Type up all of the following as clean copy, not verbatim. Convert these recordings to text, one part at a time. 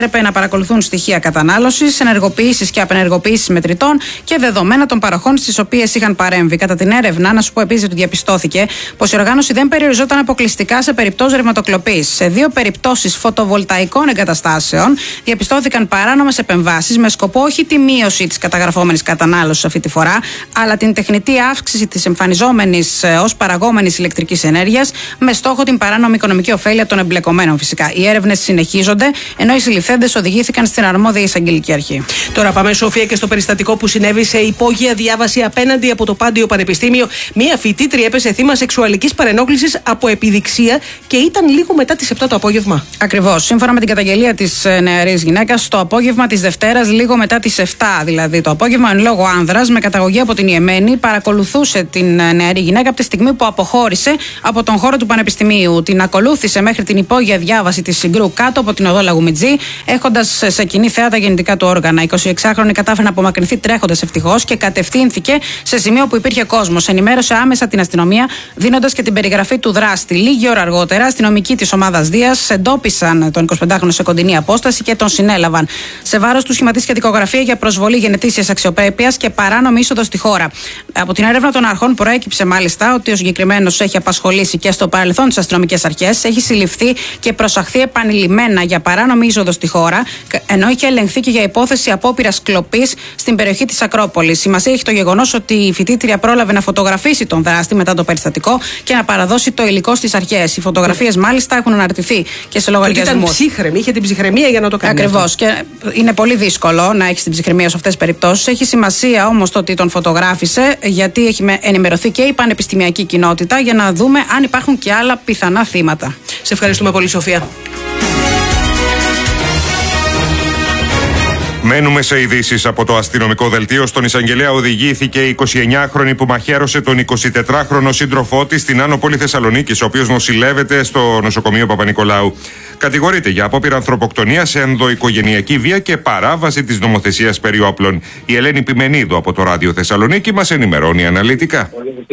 Έπρεπε να παρακολουθούν στοιχεία κατανάλωσης, ενεργοποιήσεις και απενεργοποιήσεις μετρητών και δεδομένα των παροχών στις οποίες είχαν παρέμβει. Κατά την έρευνα, να σου πω επίσης ότι διαπιστώθηκε πως η οργάνωση δεν περιοριζόταν αποκλειστικά σε περιπτώσεις ρευματοκλοπής. Σε 2 περιπτώσεις φωτοβολταϊκών εγκαταστάσεων διαπιστώθηκαν παράνομες επεμβάσεις με σκοπό όχι τη μείωση της καταγραφόμενης κατανάλωσης αυτή τη φορά, αλλά την τεχνητή αύξηση της εμφανιζόμενης ως παραγόμενης ηλεκτρικής ενέργειας, με στόχο την παράνομη οικονομική ωφέλεια των εμπλεκομένων φυσικά. Οι έρευνες συνεχίζονται, ενώ οι συλληφθέντες οδηγήθηκαν στην αρμόδια εισαγγελική αρχή. Τώρα πάμε, Σοφία, και στο περιστατικό που συνέβη σε υπόγεια διάβαση απέναντι από το Πάντιο Πανεπιστήμιο. Μία φοιτήτρια έπεσε θύμα σεξουαλικής παρενόχλησης από επιδειξία και ήταν λίγο μετά τις 7 το απόγευμα. Ακριβώς. Σύμφωνα με την καταγγελία της νεαρής γυναίκας, το απόγευμα της Δευτέρας, λίγο μετά τις 7 δηλαδή το απόγευμα, εν λόγω άνδρας με καταγωγή από την Ιεμένη, παρακολουθούσε την νεαρή γυναίκα από τη στιγμή που αποχώρησε από τον χώρο του Πανεπιστημίου. Την ακολούθησε μέχρι την υπόγεια διάβαση της Συγκρού κάτω από την οδό Λαγουμιτζή, έχοντας σε κοινή θέα τα γεννητικά του όργανα. Η 26χρονη κατάφερε να απομακρυνθεί τρέχοντας ευτυχώς και κατευθύνθηκε σε σημείο που υπήρχε κόσμος. Ενημέρωσε άμεσα την αστυνομία, δίνοντας και την περιγραφή του δράστη. Λίγη ώρα αργότερα, αστυνομικοί της ομάδας Δίας εντόπισαν τον 25χρονο σε κοντινή απόσταση και τον συνέλαβαν. Σε βάρος του σχηματίστηκε δικογραφία για προσβολή γενετήσιας αξιοπρέπειας και παράνομη είσοδο στη χώρα. Από την έρευνα των αρχών προέκυψε μάλιστα ότι ο συγκεκριμένος έχει απασχολήσει και στο παρελθόν τις αστυνομικές αρχές, έχει συλληφθεί και προσαχθεί επανειλημμένα για παράνομη είσοδο στη χώρα, ενώ είχε ελεγχθεί και για υπόθεση απόπειρας κλοπής στην περιοχή της Ακρόπολης. Σημασία έχει το γεγονός ότι η φοιτήτρια πρόλαβε να φωτογραφίσει τον δράστη μετά το περιστατικό και να παραδώσει το υλικό στις αρχές. Οι φωτογραφίες μάλιστα έχουν αναρτηθεί και σε λογαριασμούς. Ήταν ψύχρεμη, είχε την ψυχραιμία για να το κάνει. Ακριβώς. Και είναι πολύ δύσκολο να έχει την ψυχραιμία σε αυτές τις περιπτώσεις. Έχει σημασία όμως το ότι τον φωτογράφησε, γιατί έχει ενημερωθεί και η πανεπιστημιακή κοινότητα για να δούμε αν υπάρχουν και άλλα πιθανά θύματα. Σε ευχαριστούμε πολύ, Σοφία. Μένουμε σε ειδήσεις από το αστυνομικό δελτίο. Στον εισαγγελέα οδηγήθηκε η 29χρονη που μαχαίρωσε τον 24χρονο σύντροφό της στην Άνω Πόλη Θεσσαλονίκης, ο οποίος νοσηλεύεται στο νοσοκομείο Παπα-Νικολάου. Κατηγορείται για απόπειρα ανθρωποκτονίας, ενδοοικογενειακή βία και παράβαση της νομοθεσίας περί όπλων. Η Ελένη Πιμενίδου από το Ράδιο Θεσσαλονίκη μας ενημερώνει αναλυτικά.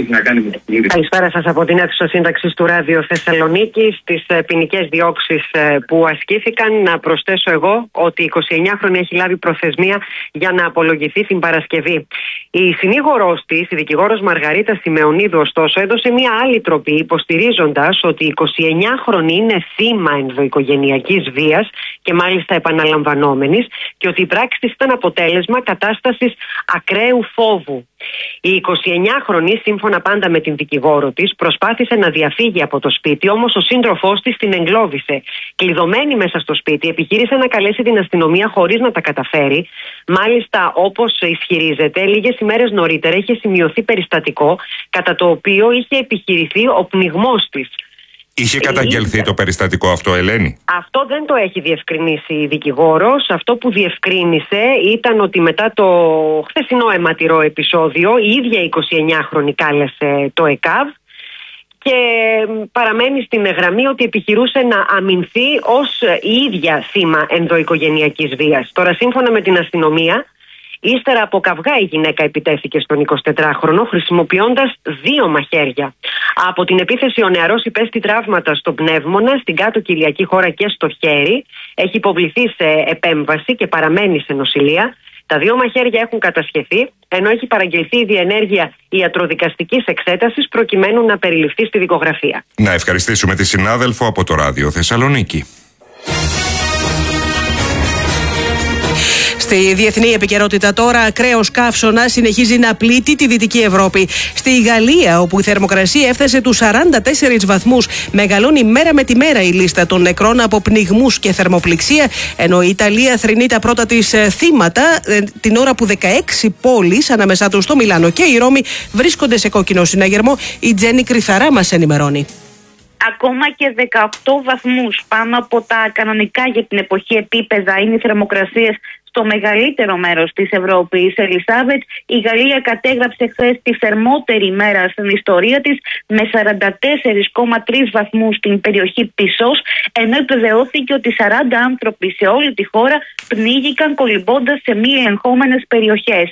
Καλησπέρα σας από την αίθουσα σύνταξης του Ράδιο Θεσσαλονίκη. Στις ποινικές διώξεις που ασκήθηκαν, να προσθέσω εγώ ότι η 29χρονη έχει λάβει προθεσμία για να απολογηθεί την Παρασκευή. Η συνήγορός της, η δικηγόρος Μαργαρίτα Σιμεωνίδου, ωστόσο, έδωσε μια άλλη τροπή, υποστηρίζοντας ότι η 29χρονη είναι θύμα ενδοοικογενειακής βίας και μάλιστα επαναλαμβανόμενης, και ότι η πράξη της ήταν αποτέλεσμα κατάστασης ακραίου φόβου. Η 29χρονη, σύμφωνα πάντα με την δικηγόρο της, προσπάθησε να διαφύγει από το σπίτι, όμως ο σύντροφός της την εγκλώβησε. Κλειδωμένη μέσα στο σπίτι, επιχείρησε να καλέσει την αστυνομία χωρίς να τα καταφέρει. Μάλιστα, όπως ισχυρίζεται, λίγες ημέρες νωρίτερα είχε σημειωθεί περιστατικό κατά το οποίο είχε επιχειρηθεί ο πνιγμός της. Είχε καταγγελθεί το περιστατικό αυτό, Ελένη? Αυτό δεν το έχει διευκρινίσει η δικηγόρος. Αυτό που διευκρίνησε ήταν ότι μετά το χθεσινό αιματηρό επεισόδιο, η ίδια η 29χρονη κάλεσε το ΕΚΑΒ και παραμένει στην γραμμή ότι επιχειρούσε να αμυνθεί ως η ίδια θύμα ενδοοικογενειακής βίας. Τώρα, σύμφωνα με την αστυνομία, ύστερα από καυγά η γυναίκα επιτέθηκε στον 24χρονο χρησιμοποιώντας 2 μαχαίρια. Από την επίθεση ο νεαρός υπέστη τραύματα στον πνεύμονα, στην κάτω κοιλιακή χώρα και στο χέρι. Έχει υποβληθεί σε επέμβαση και παραμένει σε νοσηλεία. Τα 2 μαχαίρια έχουν κατασχεθεί, ενώ έχει παραγγελθεί η διενέργεια ιατροδικαστικής εξέτασης προκειμένου να περιληφθεί στη δικογραφία. Να ευχαριστήσουμε τη συνάδελφο από το Ράδιο Θεσσαλονίκη. Στη διεθνή επικαιρότητα τώρα, ακραίος καύσωνας συνεχίζει να πλήττει τη Δυτική Ευρώπη. Στη Γαλλία, όπου η θερμοκρασία έφτασε τους 44 βαθμούς, μεγαλώνει μέρα με τη μέρα η λίστα των νεκρών από πνιγμούς και θερμοπληξία, ενώ η Ιταλία θρηνεί τα πρώτα της θύματα, την ώρα που 16 πόλεις, ανάμεσά τους το Μιλάνο και η Ρώμη, βρίσκονται σε κόκκινο συναγερμό. Η Τζέννη Κρυθαρά μας ενημερώνει. Ακόμα και 18 βαθμούς πάνω από τα κανονικά για την εποχή επίπεδα είναι οι θερμοκρασίες στο μεγαλύτερο μέρος της Ευρώπης. Ελισάβετ, η Γαλλία κατέγραψε χθες τη θερμότερη ημέρα στην ιστορία της με 44,3 βαθμούς στην περιοχή Πισός, ενώ επιβεβαιώθηκε ότι 40 άνθρωποι σε όλη τη χώρα πνίγηκαν κολυμπώντας σε μη ελεγχόμενες περιοχές.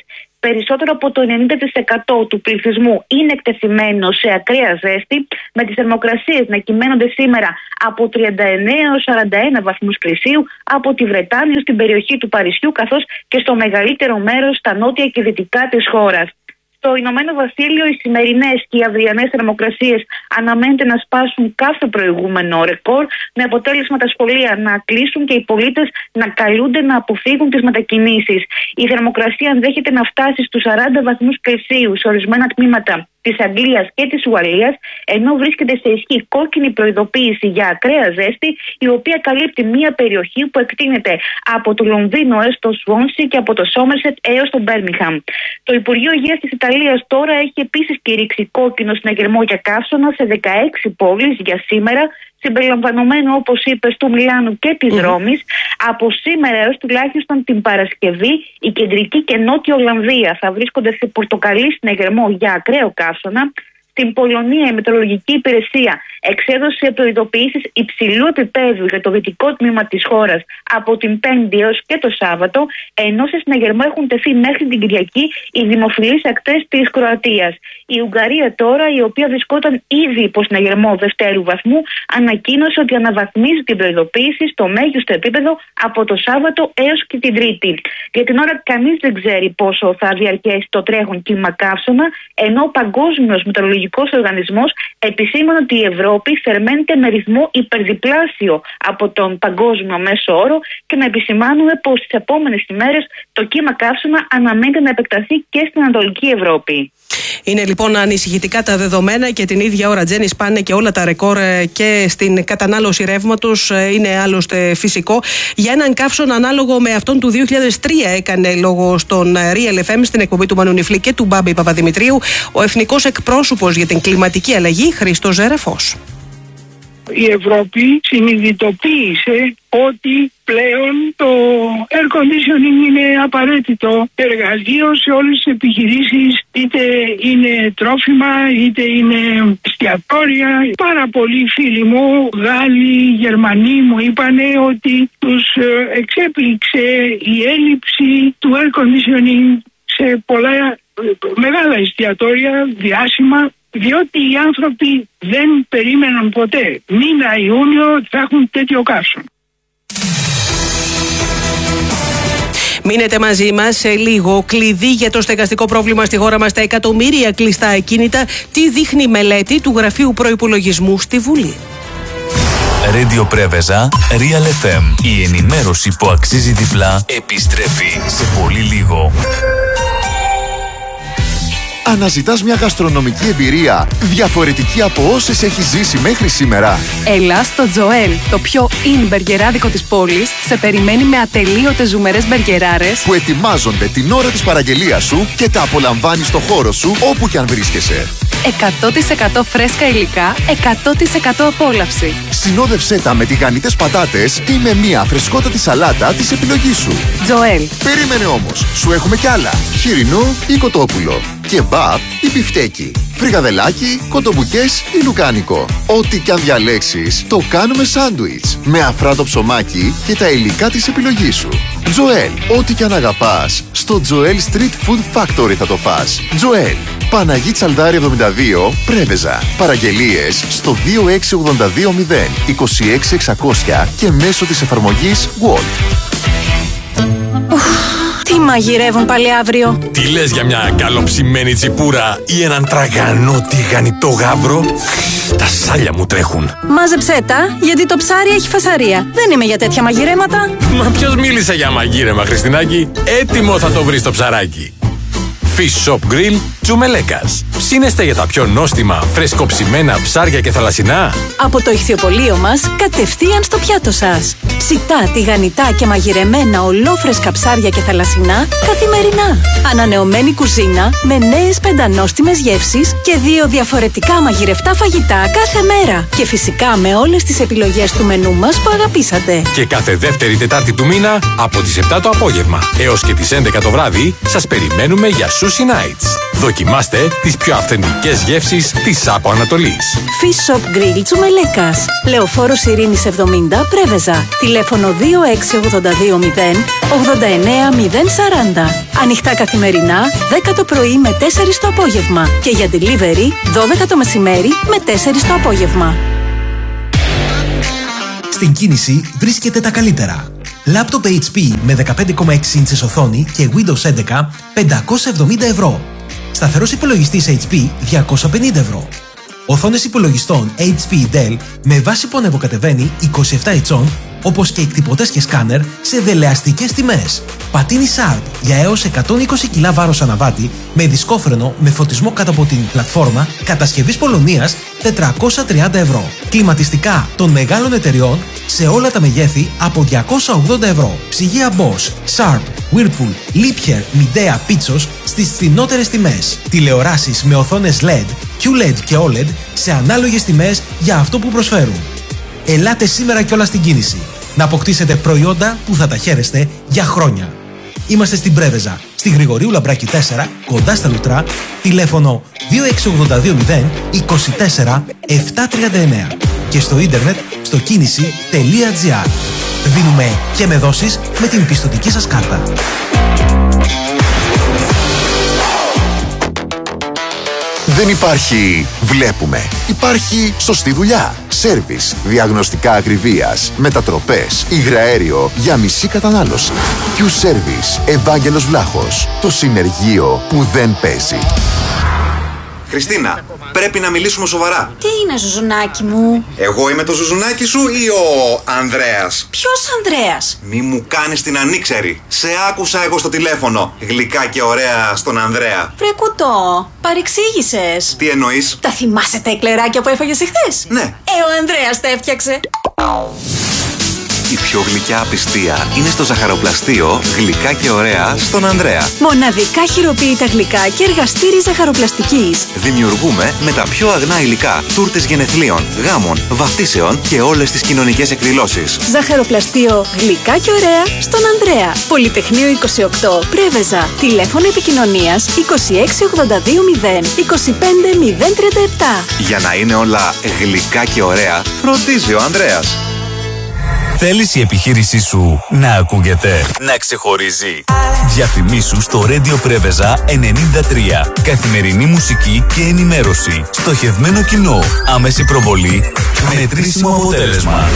περισσότερο από το 90% του πληθυσμού είναι εκτεθειμένο σε ακραία ζέστη, με τις θερμοκρασίες να κυμαίνονται σήμερα από 39 έως 41 βαθμούς Κελσίου από τη Βρετάνια στην περιοχή του Παρισιού, καθώς και στο μεγαλύτερο μέρος στα νότια και δυτικά της χώρας. Στο Ηνωμένο Βασίλειο, οι σημερινές και οι αυριανές θερμοκρασίες αναμένεται να σπάσουν κάθε προηγούμενο ρεκόρ, με αποτέλεσμα τα σχολεία να κλείσουν και οι πολίτες να καλούνται να αποφύγουν τις μετακινήσεις. Η θερμοκρασία ενδέχεται να φτάσει στους 40 βαθμούς Κελσίου σε ορισμένα τμήματα της Αγγλίας και της Ουαλίας, ενώ βρίσκεται σε ισχύ κόκκινη προειδοποίηση για ακραία ζέστη, η οποία καλύπτει μια περιοχή που εκτείνεται από το Λονδίνο έως το Σουόνσι και από το Σόμερσετ έως το Μπέρμιγχαμ. Το Υπουργείο Υγείας της Ιταλίας τώρα έχει επίσης κηρύξει κόκκινο συναγερμό για καύσωνα σε 16 πόλεις για σήμερα, συμπεριλαμβανομένου, όπως είπες, του Μιλάνου και της Ρώμης. Από σήμερα έως τουλάχιστον την Παρασκευή, η κεντρική και νότια Ολλανδία θα βρίσκονται σε πορτοκαλί συναγερμό για ακραίο καύσωνα. Στην Πολωνία, η Μετεωρολογική Υπηρεσία εξέδωσε προειδοποιήσεις υψηλού επίπεδου για το δυτικό τμήμα της χώρας από την Πέμπτη έως και το Σάββατο, ενώ σε συναγερμό έχουν τεθεί μέχρι την Κυριακή οι δημοφιλείς ακτές της Κροατίας. Η Ουγγαρία τώρα, η οποία βρισκόταν ήδη υπό συναγερμό δευτέρου βαθμού, ανακοίνωσε ότι αναβαθμίζει την προειδοποίηση στο μέγιστο επίπεδο από το Σάββατο έως και την Τρίτη. Για την ώρα, κανείς δεν ξέρει πόσο θα διαρκέσει το τρέχον κύμα καύσωνα, ενώ ο Παγκόσμιος Μετεωρολογικός Οργανισμός επισήμανε ότι η Ευρώπη θερμαίνεται με ρυθμό υπερδιπλάσιο από τον παγκόσμιο μέσο όρο, και να επισημάνουμε πως στις επόμενες ημέρες το κύμα καύσωνα αναμένεται να επεκταθεί και στην Ανατολική Ευρώπη. Είναι λοιπόν ανησυχητικά τα δεδομένα και την ίδια ώρα, Τζέννη, σπάνε και όλα τα ρεκόρ και στην κατανάλωση ρεύματος. Είναι άλλωστε φυσικό. Για έναν καύσωνα ανάλογο με αυτόν του 2003 έκανε λόγο στον Real FM, στην εκπομπή του Μανου και του Μπάμπη Παπαδημητρίου, ο εθνικός εκπρόσωπος για την κλιματική αλλαγή, Χρήστος Ζερεφός. Η Ευρώπη συνειδητοποίησε ότι πλέον το air conditioning είναι απαραίτητο εργαλείο σε όλες τις επιχειρήσεις, είτε είναι τρόφιμα είτε είναι εστιατόρια. Πάρα πολλοί φίλοι μου, Γάλλοι, Γερμανοί, μου είπανε ότι τους εξέπληξε η έλλειψη του air conditioning σε πολλά μεγάλα εστιατόρια διάσημα, διότι οι άνθρωποι δεν περίμεναν ποτέ μήνα Ιούνιο ότι θα έχουν τέτοιο καύσωνα. Μείνετε μαζί μας σε λίγο. Κλειδί για το στεγαστικό πρόβλημα στη χώρα μας, τα εκατομμύρια κλειστά ακίνητα. Τι δείχνει η μελέτη του Γραφείου Προϋπολογισμού στη Βουλή. Radio Πρέβεζα, Real FM. Η ενημέρωση που αξίζει διπλά επιστρέφει σε πολύ λίγο. Αναζητάς μια γαστρονομική εμπειρία διαφορετική από όσες έχεις ζήσει μέχρι σήμερα? Έλα στο Τζοέλ, το πιο in μπεργκεράδικο της πόλης, σε περιμένει με ατελείωτες ζουμερές μπεργκεράρες που ετοιμάζονται την ώρα της παραγγελίας σου και τα απολαμβάνεις στο χώρο σου όπου κι αν βρίσκεσαι. 100% φρέσκα υλικά, 100% απόλαυση. Συνόδευσέ τα με τηγανιτές πατάτες ή με μια φρεσκότατη σαλάτα της επιλογής σου. Τζοέλ. Περίμενε όμως, σου έχουμε κι άλλα. Χοιρινό ή κοτόπουλο, κεμπάπ ή μπιφτέκι, φρικαδελάκι, κοτομπουκές ή λουκάνικο. Ό,τι κι αν διαλέξεις, το κάνουμε σάντουιτς με αφράτο ψωμάκι και τα υλικά της επιλογής σου. Τζοέλ, ό,τι κι αν αγαπάς, στο Τζοέλ Street Food Factory θα το φας. Τζοέλ, Παναγί Τσαλδάρη 72, Πρέβεζα. Παραγγελίες στο 26820 26600 και μέσω της εφαρμογής Walt. Τι μαγειρεύουν πάλι αύριο? Τι λες για μια καλοψημένη τσιπούρα ή έναν τραγανό τηγανιτό γάβρο? Τα σάλια μου τρέχουν. Μάζεψέ τα, γιατί το ψάρι έχει φασαρία. Δεν είμαι για τέτοια μαγειρέματα. Μα ποιος μίλησε για μαγείρεμα, Χριστινάκη? Έτοιμο θα το βρεις το ψαράκι. Fish Shop Grill Τσουμελέκας. Ψήνεστε για τα πιο νόστιμα, φρεσκοψημένα ψάρια και θαλασσινά? Από το ηχθιοπωλείο μας, κατευθείαν στο πιάτο σας. Ψητά, τηγανιτά και μαγειρεμένα ολόφρεσκα ψάρια και θαλασσινά καθημερινά. Ανανεωμένη κουζίνα με νέες πεντανόστιμες γεύσεις και 2 διαφορετικά μαγειρευτά φαγητά κάθε μέρα. Και φυσικά με όλες τις επιλογές του μενού μας που αγαπήσατε. Και κάθε δεύτερη Τετάρτη του μήνα από τις 7 το απόγευμα έως και τις 11 το βράδυ σας περιμένουμε για Sushi Nights. Δοκιμάστε τις πιο αυθεντικές γεύσεις της Άπο Ανατολής. Fish Shop Grill Τσουμελέκας. Λεωφόρος Ειρήνης 70, Πρέβεζα. Τηλέφωνο 26820 89040. Ανοιχτά καθημερινά, 10 το πρωί με 4 το απόγευμα. Και για delivery, 12 το μεσημέρι με 4 το απόγευμα. Στην κίνηση βρίσκεται τα καλύτερα. Λάπτοπ HP με 15,6 ίντσες οθόνη και Windows 11, 570 ευρώ. Σταθερός υπολογιστής HP, 250 ευρώ. Οθόνες υπολογιστών HP Dell με βάση που ανεβοκατεβαίνει 27 ετσών, όπως και εκτυπωτές και σκάνερ σε δελεαστικές τιμές. Πατίνι Sharp για έως 120 κιλά βάρος αναβάτη με δισκόφρενο με φωτισμό κάτω από την πλατφόρμα κατασκευής Πολωνίας, 430 ευρώ. Κλιματιστικά των μεγάλων εταιριών σε όλα τα μεγέθη από 280 ευρώ. Ψυγεία Bosch, Sharp, Whirlpool, Liebherr, Midea, Pitsos στις φθηνότερες τιμές. Τηλεοράσεις με οθόνες LED, QLED και OLED σε ανάλογες τιμές για αυτό που προσφέρουν. Ελάτε σήμερα κιόλας στην κίνηση να αποκτήσετε προϊόντα που θα τα χαίρεστε για χρόνια. Είμαστε στην Πρέβεζα, στη Γρηγορίου Λαμπράκη 4, κοντά στα Λουτρά, τηλέφωνο 26820 24 739 και στο ίντερνετ στο κίνηση.gr. Δίνουμε και με δόσεις με την πιστωτική σας κάρτα. Δεν υπάρχει βλέπουμε. Υπάρχει σωστή δουλειά. Σέρβις, διαγνωστικά ακριβίας, μετατροπές, υγραέριο για μισή κατανάλωση. Q-Service, Ευάγγελος Βλάχος. Το συνεργείο που δεν παίζει. Χριστίνα, πρέπει να μιλήσουμε σοβαρά. Τι είναι, Ζουζουνάκι μου? Εγώ είμαι το Ζουζουνάκι σου ή ο Ανδρέας? Ποιος Ανδρέας? Μη μου κάνεις την ανήξερη. Σε άκουσα εγώ στο τηλέφωνο. Γλυκά και ωραία στον Ανδρέα. Βρε κουτό, παρεξήγησες. Τι εννοείς? Τα θυμάσαι τα εκλεράκια που έφαγες εχθές? Ναι. Ο Ανδρέας τα έφτιαξε. Η πιο γλυκιά απιστία είναι στο ζαχαροπλαστείο Γλυκά και ωραία στον Ανδρέα. Μοναδικά χειροποίητα γλυκά και εργαστήρι ζαχαροπλαστικής. Δημιουργούμε με τα πιο αγνά υλικά τούρτες γενεθλίων, γάμων, βαφτίσεων και όλες τις κοινωνικές εκδηλώσεις. Ζαχαροπλαστείο Γλυκά και ωραία στον Ανδρέα. Πολυτεχνείο 28, Πρέβεζα. Τηλέφωνο επικοινωνίας 26820 25037. Για να είναι όλα γλυκά και ωραία, φροντίζει ο Ανδρέας. Θέλεις η επιχείρησή σου να ακούγεται, να ξεχωρίζει? Διαφημίσου στο Radio Πρέβεζα 93. Καθημερινή μουσική και ενημέρωση. Στοχευμένο κοινό. Άμεση προβολή. Μετρήσιμο αποτέλεσμα.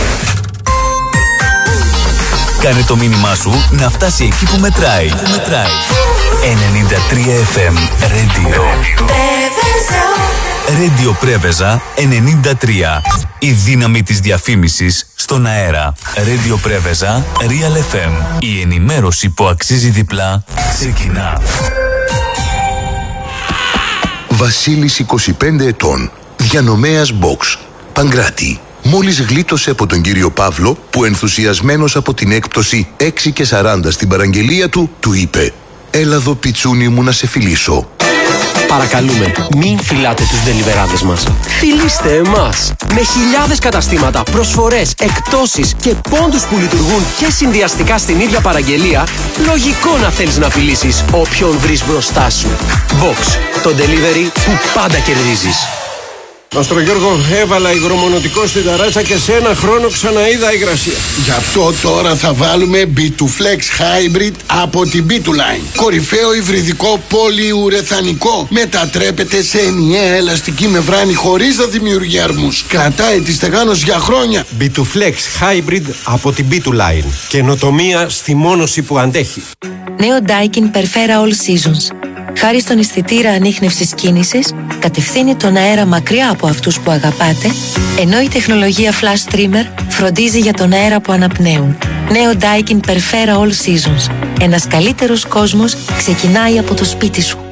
Κάνε το μήνυμά σου να φτάσει εκεί που μετράει. 93 FM Radio. Radio Πρέβεζα 93. Η δύναμη της διαφήμισης στον αέρα. Radio Πρέβεζα Real FM. Η ενημέρωση που αξίζει διπλά ξεκινά. Βασίλης 25 ετών. Διανομέας Box. Παγκράτη. Μόλις γλίτωσε από τον κύριο Παύλο που ενθουσιασμένος από την έκπτωση 6 και 40 στην παραγγελία του, του είπε «Έλα εδώ πιτσούνι μου να σε φιλήσω». Παρακαλούμε, μην φυλάτε τους ντελιβεράδες μας. Φιλήστε εμάς. Με χιλιάδες καταστήματα, προσφορές, εκπτώσεις και πόντους που λειτουργούν και συνδυαστικά στην ίδια παραγγελία, λογικό να θέλεις να φιλήσεις όποιον βρεις μπροστά σου. Box, το delivery που πάντα κερδίζεις. Μαστρο Γιώργο, έβαλα υγρομονωτικό στην ταράτσα και σε ένα χρόνο ξαναείδα υγρασία. Γι' αυτό τώρα θα βάλουμε B2Flex Hybrid από την B2Line. Κορυφαίο υβριδικό πολυουρεθανικό. Μετατρέπεται σε ενιαία ελαστική μεμβράνη χωρίς να δημιουργεί αρμούς. Κρατάει τη στεγάνωση για χρόνια. B2Flex Hybrid από την B2Line. Καινοτομία στη μόνωση που αντέχει. Νέο Daikin Perfera All Seasons. Χάρη στον αισθητήρα ανίχνευσης κίνησης, κατευθύνει τον αέρα μακριά από αυτούς που αγαπάτε, ενώ η τεχνολογία Flash Trimmer φροντίζει για τον αέρα που αναπνέουν. Νέο Daikin Perfera All Seasons. Ένας καλύτερος κόσμος ξεκινάει από το σπίτι σου.